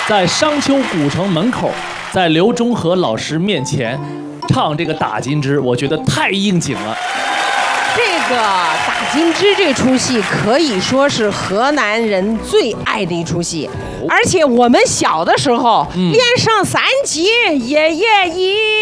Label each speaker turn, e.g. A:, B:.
A: 在商丘古城门口，在刘忠和老师面前唱这个打金枝，我觉得太应景了。
B: 这个打金枝这出戏可以说是河南人最爱的一出戏，而且我们小的时候练上3级，爷爷一。